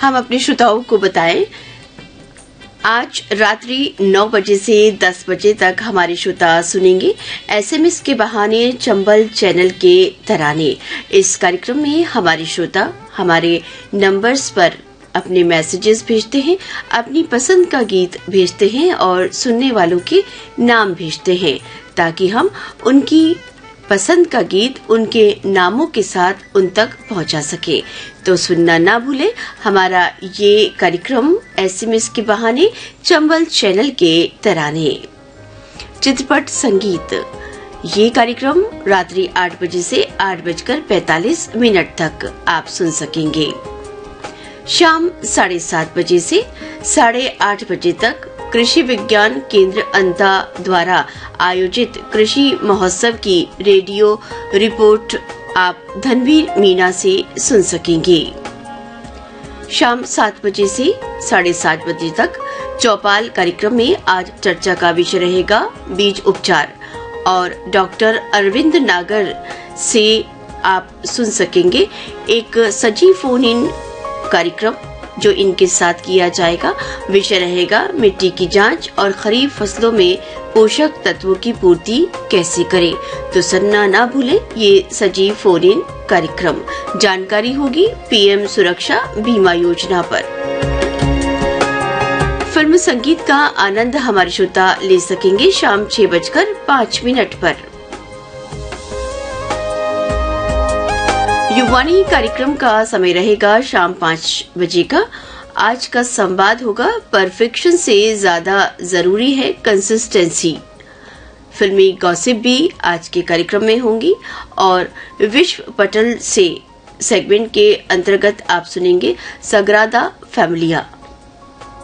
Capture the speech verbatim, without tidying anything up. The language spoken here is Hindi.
हम अपने श्रोताओं को बताएं, आज रात्रि नौ बजे से दस बजे तक हमारे श्रोता सुनेंगे एसएमएस के बहाने चंबल चैनल के तराने। इस कार्यक्रम में हमारे श्रोता हमारे नंबर्स पर अपने मैसेजेस भेजते हैं, अपनी पसंद का गीत भेजते हैं और सुनने वालों के नाम भेजते हैं ताकि हम उनकी पसंद का गीत उनके नामों के साथ उन तक पहुंचा सके। तो सुनना ना भूलें हमारा ये कार्यक्रम एसएमएस के बहाने चंबल चैनल के तराने। चित्रपट संगीत, ये कार्यक्रम रात्रि आठ बजे से आठ बजकर पैंतालीस मिनट तक आप सुन सकेंगे। शाम साढ़े सात बजे से साढ़े आठ बजे तक कृषि विज्ञान केंद्र अंता द्वारा आयोजित कृषि महोत्सव की रेडियो रिपोर्ट आप धनवीर मीना से सुन सकेंगे। शाम सात बजे से साढ़े सात बजे तक चौपाल कार्यक्रम में आज चर्चा का विषय रहेगा बीज उपचार और डॉक्टर अरविंद नागर से आप सुन सकेंगे एक सजीव फोन इन कार्यक्रम जो इनके साथ किया जाएगा। विषय रहेगा मिट्टी की जांच और खरीफ फसलों में पोषक तत्वों की पूर्ति कैसे करें। तो सुनना ना भूलें ये सजीव फोन इन कार्यक्रम। जानकारी होगी पीएम सुरक्षा बीमा योजना पर। फिल्म संगीत का आनंद हमारे श्रोता ले सकेंगे शाम छह बजकर पाँच मिनट पर। युवानी कार्यक्रम का समय रहेगा शाम पाँच बजे का। आज का संवाद होगा परफेक्शन से ज्यादा जरूरी है कंसिस्टेंसी। फिल्मी गॉसिप भी आज के कार्यक्रम में होंगी और विश्व पटल से सेगमेंट के अंतर्गत आप सुनेंगे सग्रादा फैमिलिया।